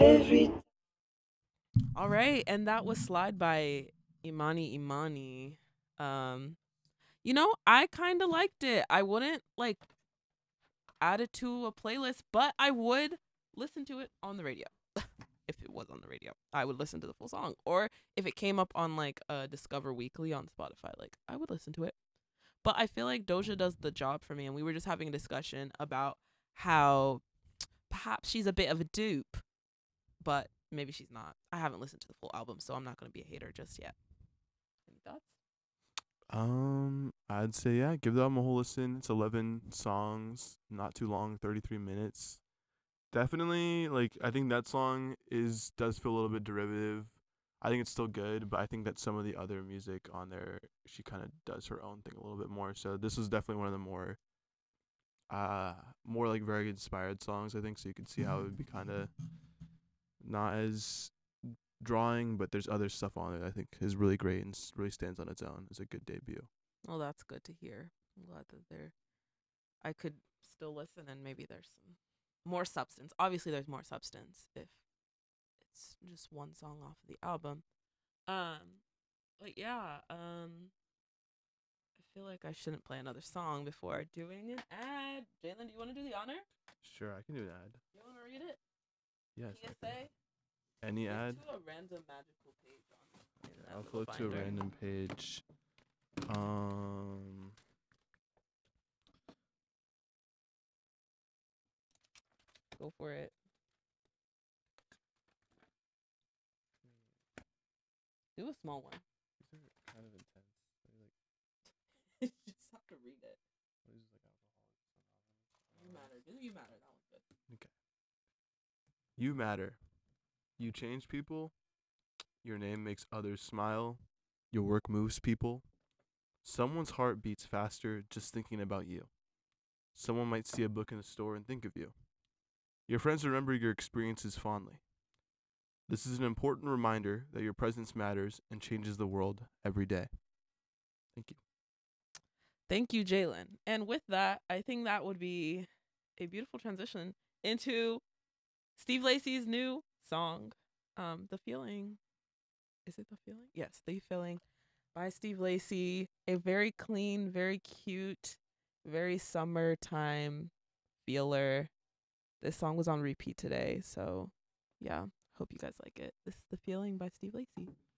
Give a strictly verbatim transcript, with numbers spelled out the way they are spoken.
every. All right, and that was Slide by Imani Imani. Um, you know, I kind of liked it. I wouldn't like add it to a playlist, but I would listen to it on the radio. If it was on the radio, I would listen to the full song. Or if it came up on like uh Discover Weekly on Spotify, like I would listen to it. But I feel like Doja does the job for me, and we were just having a discussion about how perhaps she's a bit of a dupe, but maybe she's not. I haven't listened to the full album, so I'm not gonna be a hater just yet. Any thoughts? Um, I'd say yeah, give the album a whole listen. It's eleven songs, not too long, thirty-three minutes. Definitely, like I think that song is does feel a little bit derivative. I think it's still good, but I think that some of the other music on there, she kind of does her own thing a little bit more. So this was definitely one of the more, uh, more like very inspired songs. I think so. You can see how it would be kind of not as drawing, but there's other stuff on it I think is really great and s- really stands on its own. It's a good debut. Well, that's good to hear. I'm glad that there I could still listen, and maybe there's some more substance. Obviously, there's more substance if it's just one song off of the album. Um, but yeah, um, I feel like I shouldn't play another song before doing an ad. Jalen, do you want to do the honor? Sure, I can do an ad. You want to read it? Yes. I can. P S A. Any Flip ad? to a random magical page on in that I'll little flip to a binder. random page. Um, Go for it. Do a small one. these are kind of intense. They're like, You just have to read it. what is this, like alcoholics? You matter. Do you matter? That one's good. Okay. You matter. You change people. Your name makes others smile. Your work moves people. Someone's heart beats faster just thinking about you. Someone might see a book in the store and think of you. Your friends remember your experiences fondly. This is an important reminder that your presence matters and changes the world every day. Thank you. Thank you, Jalen. And with that, I think that would be a beautiful transition into Steve Lacy's new song, um, "The Feeling." Is it "The Feeling"? Yes, "The Feeling" by Steve Lacy. A very clean, very cute, very summertime feeler. This song was on repeat today, so yeah, hope you guys like it. This is "The Feeling" by Steve Lacy.